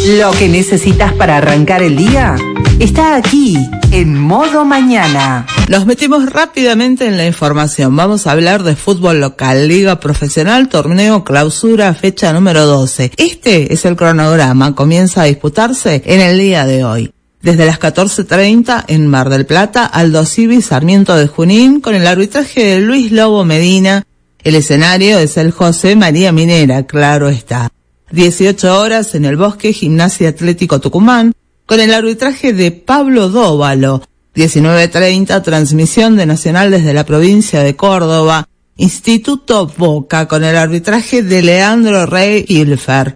Lo que necesitas para arrancar el día está aquí, en Modo Mañana. Nos metimos rápidamente en la información. Vamos a hablar de fútbol local, Liga Profesional, Torneo Clausura, fecha número 12. Este es el cronograma. Comienza a disputarse en el día de hoy. Desde las 14:30 en Mar del Plata, Aldo Civi, Sarmiento de Junín, con el arbitraje de Luis Lobo Medina. El escenario es el José María Minera, claro está. 18 horas en el Bosque, Gimnasia Atlético Tucumán, con el arbitraje de Pablo Dóvalo. 19:30, transmisión de Nacional desde la provincia de Córdoba. Instituto Boca, con el arbitraje de Leandro Rey Hilfer.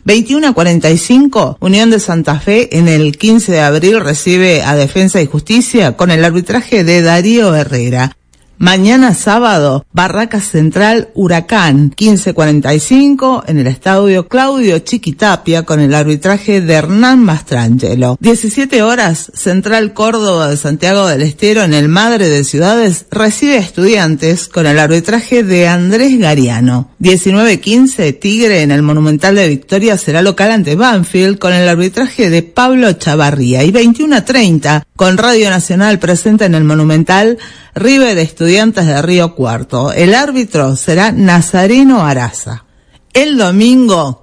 21:45, Unión de Santa Fe en el 15 de abril recibe a Defensa y Justicia, con el arbitraje de Darío Herrera. Mañana sábado, Barracas Central Huracán, 15:45 en el estadio Claudio Chiquitapia, con el arbitraje de Hernán Mastrangelo. 17 horas, Central Córdoba de Santiago del Estero en el Madre de Ciudades recibe a Estudiantes, con el arbitraje de Andrés Gariano. 19:15, Tigre en el Monumental de Victoria será local ante Banfield, con el arbitraje de Pablo Chavarría. Y 21:30, con Radio Nacional presente en el Monumental, River Estudiantes de Río Cuarto. El árbitro será Nazareno Araza. El domingo,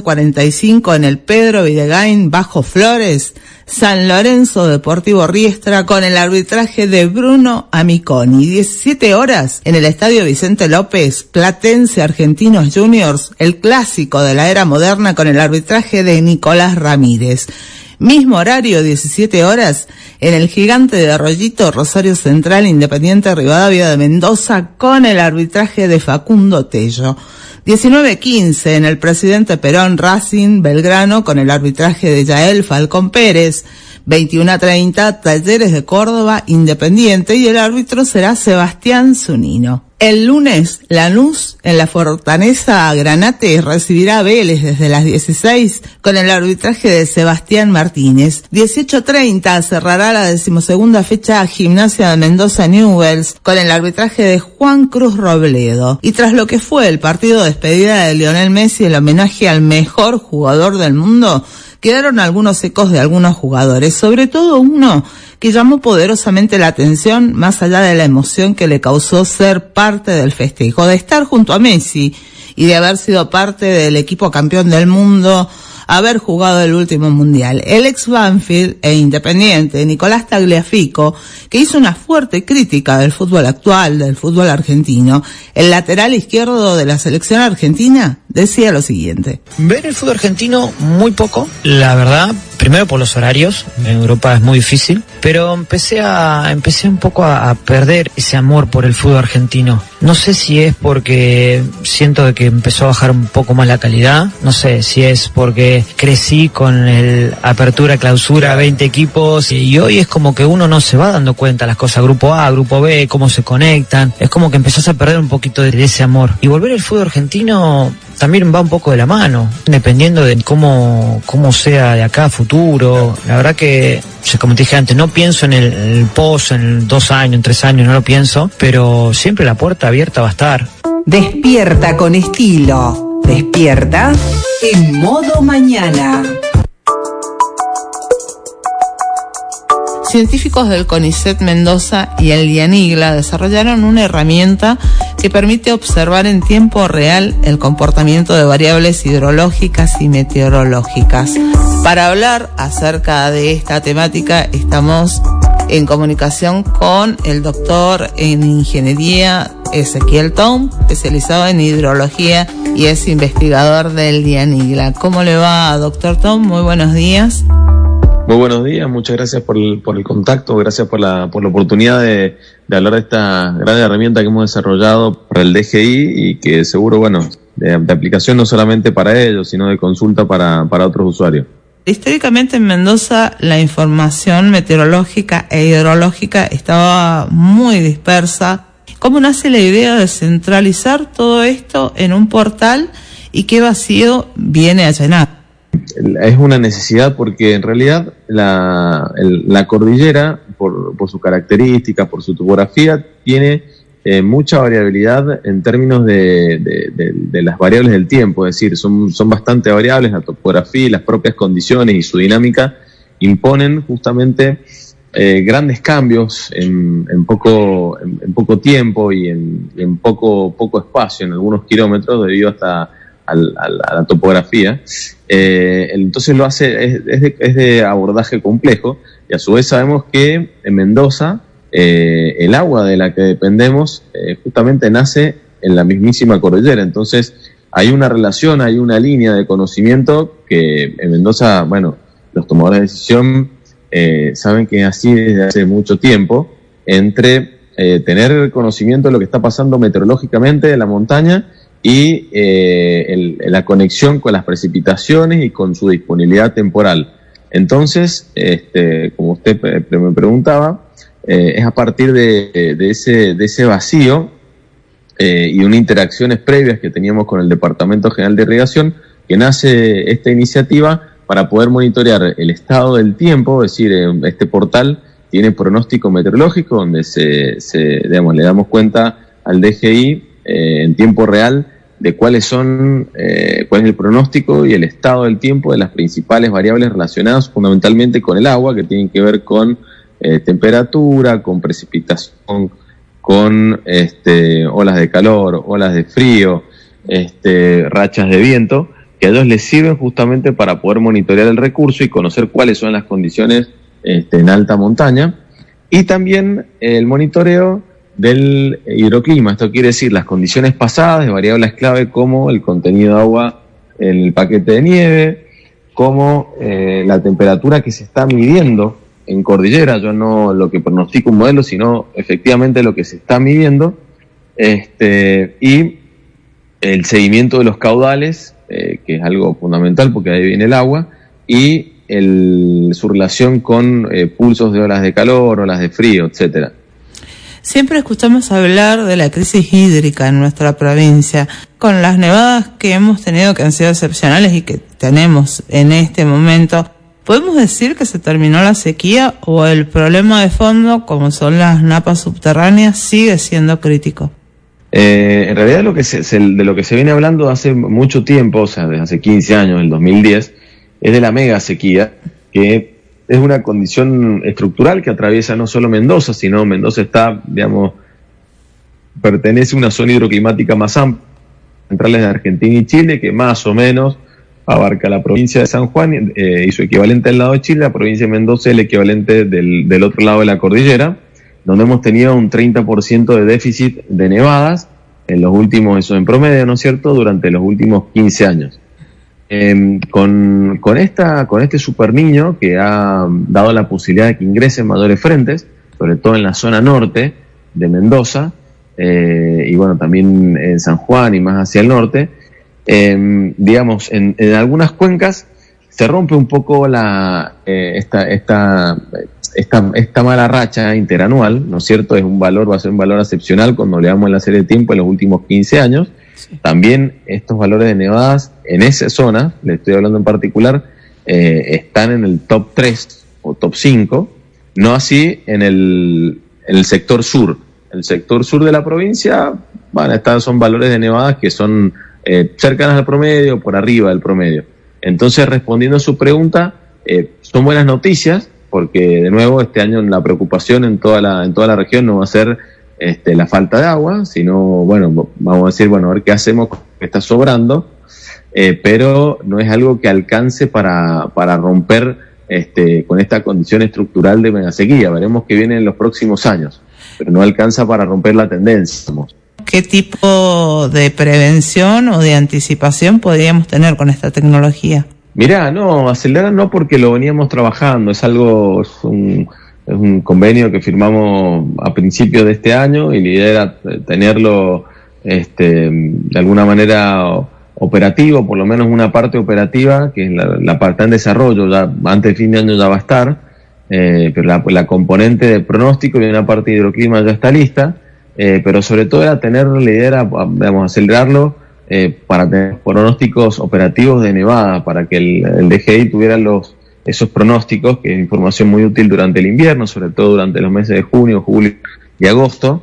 15:45 en el Pedro Videgain, Bajo Flores, San Lorenzo Deportivo Riestra, con el arbitraje de Bruno Amiconi. 17 horas en el Estadio Vicente López, Platense Argentinos Juniors, el clásico de la era moderna, con el arbitraje de Nicolás Ramírez. Mismo horario, 17 horas, en el Gigante de Arroyito, Rosario Central, Independiente Rivadavia de Mendoza, con el arbitraje de Facundo Tello. 19:15 en el Presidente Perón, Racing Belgrano, con el arbitraje de Yael Falcón Pérez. 21:30, Talleres de Córdoba, Independiente, y el árbitro será Sebastián Zunino. El lunes, Lanús en la Fortaleza Granate recibirá a Vélez desde las 16 con el arbitraje de Sebastián Martínez. 18:30 cerrará la 12ª fecha Gimnasia de Mendoza Newell's con el arbitraje de Juan Cruz Robledo. Y tras lo que fue el partido de despedida de Lionel Messi, el homenaje al mejor jugador del mundo, quedaron algunos ecos de algunos jugadores, sobre todo uno que llamó poderosamente la atención, más allá de la emoción que le causó ser parte del festejo, de estar junto a Messi y de haber sido parte del equipo campeón del mundo, haber jugado el último mundial. El ex Banfield e Independiente, Nicolás Tagliafico, que hizo una fuerte crítica del fútbol actual, del fútbol argentino, el lateral izquierdo de la selección argentina, decía lo siguiente. Ver el fútbol argentino muy poco, la verdad. Primero por los horarios, en Europa es muy difícil, pero empecé un poco a perder ese amor por el fútbol argentino. No sé si es porque siento de que empezó a bajar un poco más la calidad, no sé si es porque crecí con el apertura, clausura, 20 equipos, y hoy es como que uno no se va dando cuenta las cosas, grupo A, grupo B, cómo se conectan, es como que empezás a perder un poquito de ese amor. Y volver al fútbol argentino también va un poco de la mano, dependiendo de cómo sea de acá a futuro. La verdad que, como te dije antes, no pienso en el post, en 2 años, en 3 años, no lo pienso, pero siempre la puerta abierta va a estar. Despierta con estilo. Despierta en Modo Mañana. Científicos del CONICET Mendoza y el DIANIGLA desarrollaron una herramienta que permite observar en tiempo real el comportamiento de variables hidrológicas y meteorológicas. Para hablar acerca de esta temática estamos en comunicación con el doctor en ingeniería Ezequiel Tom, especializado en hidrología y es investigador del DIANIGLA. ¿Cómo le va, doctor Tom? Muy buenos días. Muy buenos días, muchas gracias por el contacto, gracias por la oportunidad de hablar de esta gran herramienta que hemos desarrollado para el DGI y que seguro, de aplicación no solamente para ellos, sino de consulta para otros usuarios. Históricamente en Mendoza la información meteorológica e hidrológica estaba muy dispersa. ¿Cómo nace la idea de centralizar todo esto en un portal y qué vacío viene a llenar? Es una necesidad porque en realidad la cordillera, por sus características, por su topografía, tiene mucha variabilidad en términos de las variables del tiempo, es decir, son bastante variables, la topografía y las propias condiciones y su dinámica imponen justamente grandes cambios en poco tiempo y en poco espacio, en algunos kilómetros, debido a la topografía. Entonces lo hace, es de abordaje complejo, y a su vez sabemos que en Mendoza el agua de la que dependemos justamente nace en la mismísima cordillera. Entonces hay una relación, hay una línea de conocimiento que en Mendoza, bueno, los tomadores de decisión saben que es así desde hace mucho tiempo, entre tener conocimiento de lo que está pasando meteorológicamente en la montaña y la conexión con las precipitaciones y con su disponibilidad temporal. Entonces, como usted me preguntaba, es a partir de ese vacío y unas interacciones previas que teníamos con el Departamento General de Irrigación que nace esta iniciativa para poder monitorear el estado del tiempo. Es decir, este portal tiene pronóstico meteorológico donde le damos cuenta al DGI en tiempo real de cuál es el pronóstico y el estado del tiempo de las principales variables relacionadas fundamentalmente con el agua, que tienen que ver con temperatura, con precipitación, con olas de calor, olas de frío, rachas de viento, que a ellos les sirven justamente para poder monitorear el recurso y conocer cuáles son las condiciones en alta montaña, y también el monitoreo del hidroclima. Esto quiere decir las condiciones pasadas de variables clave como el contenido de agua en el paquete de nieve, como la temperatura que se está midiendo en cordillera. Yo no lo que pronostico un modelo, sino efectivamente lo que se está midiendo, y el seguimiento de los caudales, que es algo fundamental porque ahí viene el agua, y su relación con pulsos de olas de calor, olas de frío, etcétera. Siempre escuchamos hablar de la crisis hídrica en nuestra provincia, con las nevadas que hemos tenido, que han sido excepcionales y que tenemos en este momento. ¿Podemos decir que se terminó la sequía o el problema de fondo, como son las napas subterráneas, sigue siendo crítico? En realidad de lo que se viene hablando hace mucho tiempo, o sea, desde hace 15 años, el 2010, es de la mega sequía, que es una condición estructural que atraviesa no solo Mendoza, sino Mendoza pertenece a una zona hidroclimática más amplia, centrales de Argentina y Chile, que más o menos abarca la provincia de San Juan y su equivalente al lado de Chile, la provincia de Mendoza el equivalente del otro lado de la cordillera, donde hemos tenido un 30% de déficit de nevadas en los últimos, eso en promedio, ¿no es cierto?, durante los últimos 15 años. Con este super niño que ha dado la posibilidad de que ingresen mayores frentes, sobre todo en la zona norte de Mendoza, y bueno, también en San Juan y más hacia el norte, en algunas cuencas se rompe un poco esta mala racha interanual, ¿no es cierto? Va a ser un valor excepcional cuando leamos la serie de tiempo en los últimos 15 años. Sí. También estos valores de nevadas en esa zona, le estoy hablando en particular, están en el top 3 o top 5, no así en el sector sur. El sector sur de la provincia, son valores de nevadas que son cercanas al promedio, por arriba del promedio. Entonces, respondiendo a su pregunta, son buenas noticias, porque de nuevo este año la preocupación en toda la región no va a ser la falta de agua, sino, bueno, vamos a decir, bueno, a ver qué hacemos con lo que está sobrando, pero no es algo que alcance para romper con esta condición estructural de megasequía. Veremos qué viene en los próximos años, pero no alcanza para romper la tendencia. ¿Qué tipo de prevención o de anticipación podríamos tener con esta tecnología? Mirá, no, acelerar no, porque lo veníamos trabajando, es un convenio que firmamos a principios de este año y la idea era tenerlo de alguna manera operativo, por lo menos una parte operativa, que es la parte en desarrollo, ya antes del fin de año ya va a estar, pero la componente de pronóstico y una parte de hidroclima ya está lista, pero sobre todo era la idea era, acelerarlo para tener pronósticos operativos de nevada, para que el DGI tuviera esos pronósticos, que es información muy útil durante el invierno, sobre todo durante los meses de junio, julio y agosto,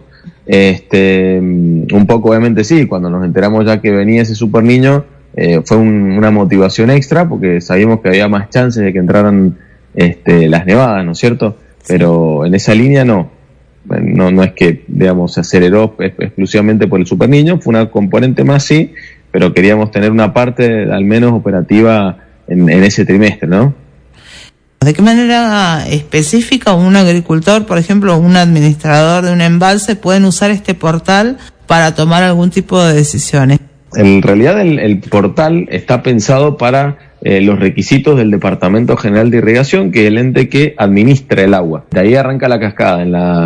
Un poco obviamente sí, cuando nos enteramos ya que venía ese super niño, fue una motivación extra porque sabíamos que había más chances de que entraran las nevadas, ¿no es cierto? Pero en esa línea no es que, digamos, se aceleró exclusivamente por el super niño, fue una componente más sí, pero queríamos tener una parte al menos operativa en ese trimestre, ¿no? ¿De qué manera específica un agricultor, por ejemplo, un administrador de un embalse, pueden usar este portal para tomar algún tipo de decisiones? En realidad el portal está pensado para los requisitos del Departamento General de Irrigación, que es el ente que administra el agua. De ahí arranca la cascada.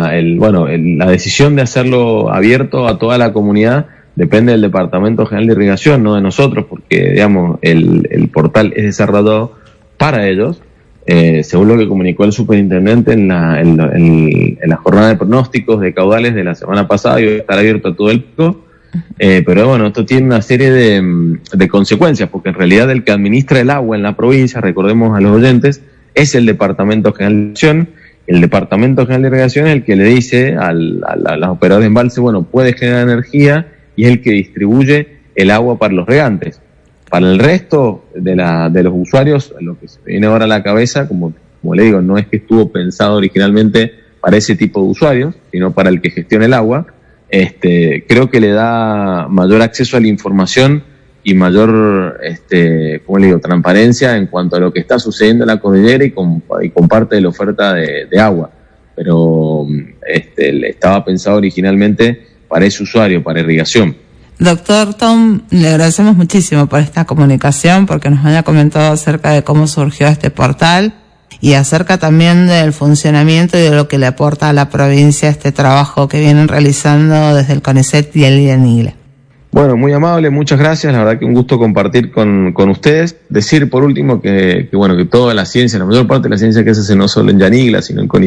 La decisión de hacerlo abierto a toda la comunidad depende del Departamento General de Irrigación, no de nosotros, porque digamos el portal es desarrollado para ellos. Según lo que comunicó el superintendente en la jornada de pronósticos de caudales de la semana pasada, y va a estar abierto a todo el público. Pero bueno, esto tiene una serie de consecuencias, porque en realidad el que administra el agua en la provincia, recordemos a los oyentes, es el Departamento General de Irrigación. El Departamento General de Irrigación es el que le dice a los operadores de embalse, bueno, puede generar energía, y es el que distribuye el agua para los regantes. Para el resto de los usuarios, lo que se me viene ahora a la cabeza, como le digo, no es que estuvo pensado originalmente para ese tipo de usuarios, sino para el que gestiona el agua. Creo que le da mayor acceso a la información y mayor, transparencia en cuanto a lo que está sucediendo en la cordillera y con parte de la oferta de agua. Pero estaba pensado originalmente para ese usuario, para irrigación. Doctor Tom, le agradecemos muchísimo por esta comunicación, porque nos haya comentado acerca de cómo surgió este portal y acerca también del funcionamiento y de lo que le aporta a la provincia este trabajo que vienen realizando desde el CONICET y el INIGLE. Bueno, muy amable, muchas gracias, la verdad que un gusto compartir con ustedes. Decir por último que toda la ciencia, la mayor parte de la ciencia que se hace no solo en Yanigla, sino en CONICET,